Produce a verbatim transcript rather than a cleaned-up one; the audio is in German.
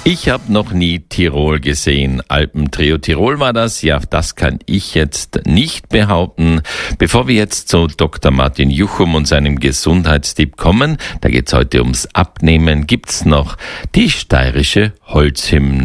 Ich habe noch nie Tirol gesehen. Alpentrio Tirol war das. Ja, das kann ich jetzt nicht behaupten. Bevor wir jetzt zu Doktor Martin Juchum und seinem Gesundheitstipp kommen, da geht's heute ums Abnehmen, gibt's noch die steirische Holzhymne.